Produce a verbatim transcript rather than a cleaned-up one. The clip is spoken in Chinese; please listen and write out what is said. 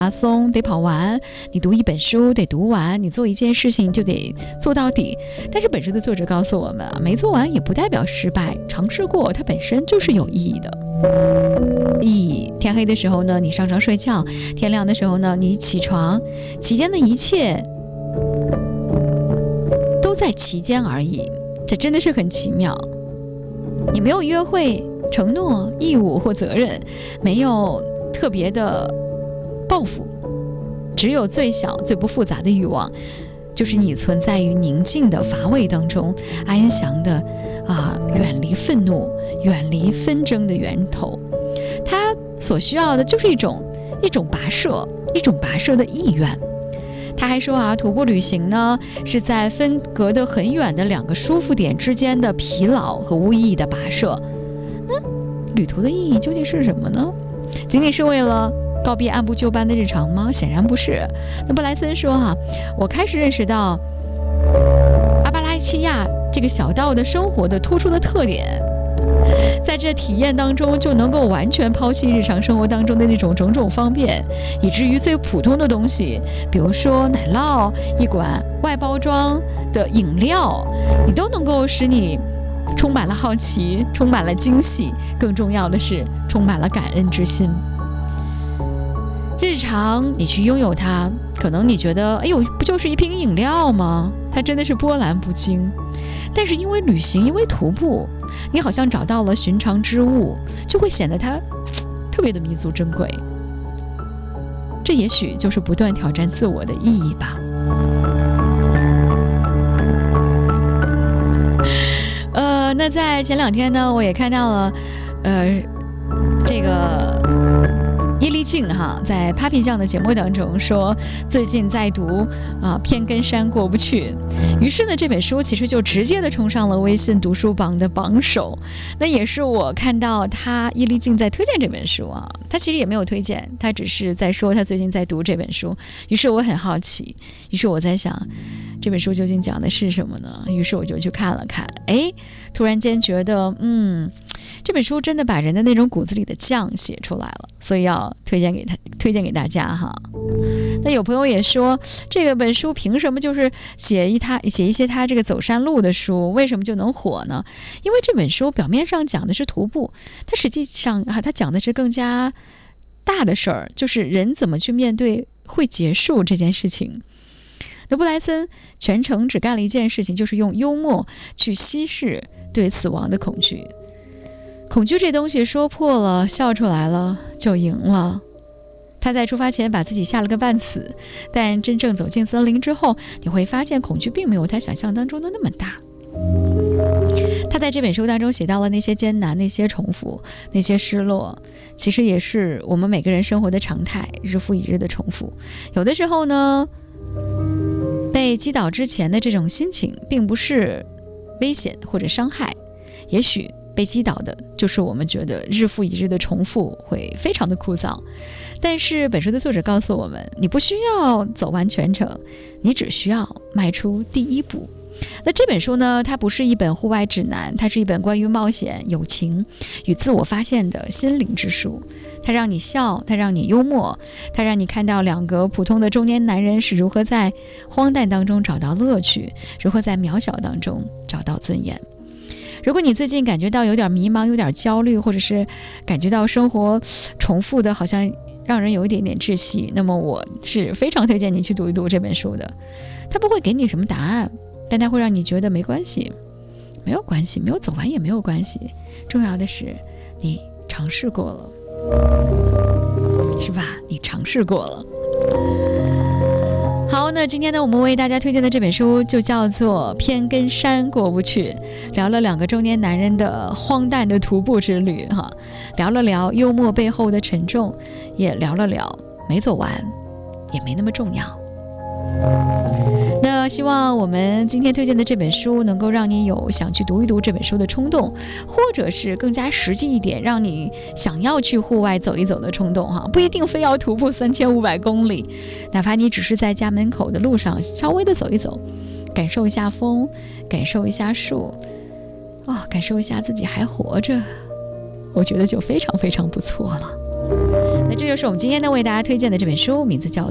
马拉松得跑完，你读一本书得读完，你做一件事情就得做到底。但是本书的作者告诉我们啊，没做完也不代表失败，尝试过它本身就是有意义的。意义，天黑的时候呢，你上床睡觉；天亮的时候呢，你起床，期间的一切都在其间而已，这真的是很奇妙。你没有约会、承诺、义务或责任，没有特别的报复，只有最小最不复杂的欲望，就是你存在于宁静的乏味当中，安详的啊，远离愤怒，远离纷争的源头。他所需要的就是一种一种跋涉，一种跋涉的意愿。他还说啊，徒步旅行呢，是在分隔得很远的两个舒服点之间的疲劳和无意义的跋涉。那旅途的意义究竟是什么呢？仅仅是为了告别按部就班的日常吗？显然不是。那布莱森说啊，我开始认识到阿巴拉契亚这个小道的生活的突出的特点，在这体验当中就能够完全抛弃日常生活当中的那种种种方便，以至于最普通的东西，比如说奶酪、一管外包装的饮料，你都能够使你充满了好奇，充满了惊喜，更重要的是充满了感恩之心。日常你去拥有它，可能你觉得哎呦，不就是一瓶饮料吗？它真的是波澜不惊。但是因为旅行，因为徒步，你好像找到了寻常之物，就会显得它特别的弥足珍贵。这也许就是不断挑战自我的意义吧。呃，那在前两天呢，我也看到了，呃，这个伊丽静哈在 Papi 酱的节目当中说，最近在读啊偏跟山过不去，于是呢这本书其实就直接的冲上了微信读书榜的榜首。那也是我看到他伊丽静在推荐这本书啊，他其实也没有推荐，他只是在说他最近在读这本书。于是我很好奇，于是我在想这本书究竟讲的是什么呢？于是我就去看了看，哎，突然间觉得嗯。这本书真的把人的那种骨子里的犟写出来了，所以要推荐给他，推荐给大家哈。那有朋友也说，这个本书凭什么就是写一他写一些他这个走山路的书，为什么就能火呢？因为这本书表面上讲的是徒步，它实际上啊，它讲的是更加大的事儿，就是人怎么去面对会结束这件事情。那布莱森全程只干了一件事情，就是用幽默去稀释对死亡的恐惧。恐惧这东西说破了，笑出来了就赢了。他在出发前把自己吓了个半死，但真正走进森林之后，你会发现恐惧并没有他想象当中的那么大。他在这本书当中写到了那些艰难，那些重复，那些失落，其实也是我们每个人生活的常态，日复一日的重复。有的时候呢，被击倒之前的这种心情并不是危险或者伤害，也许被击倒的就是我们觉得日复一日的重复会非常的枯燥。但是本书的作者告诉我们，你不需要走完全程，你只需要迈出第一步。那这本书呢，它不是一本户外指南，它是一本关于冒险、友情与自我发现的心灵之书。它让你笑，它让你幽默，它让你看到两个普通的中年男人是如何在荒诞当中找到乐趣，如何在渺小当中找到尊严。如果你最近感觉到有点迷茫，有点焦虑，或者是感觉到生活重复的好像让人有一点点窒息，那么我是非常推荐你去读一读这本书的。它不会给你什么答案，但它会让你觉得没关系，没有关系，没有走完也没有关系，重要的是你尝试过了，是吧？你尝试过了。好，那今天呢，我们为大家推荐的这本书就叫做《偏跟山过不去》，聊了两个中年男人的荒诞的徒步之旅哈，聊了聊幽默背后的沉重，也聊了聊没走完也没那么重要。那希望我们今天推荐的这本书能够让你有想去读一读这本书的冲动，或者是更加实际一点，让你想要去户外走一走的冲动哈，不一定非要徒步三千五百公里，哪怕你只是在家门口的路上稍微的走一走，感受一下风，感受一下树，哦，感受一下自己还活着，我觉得就非常非常不错了。 那这就是我们今天呢为大家推荐的这本书，名字叫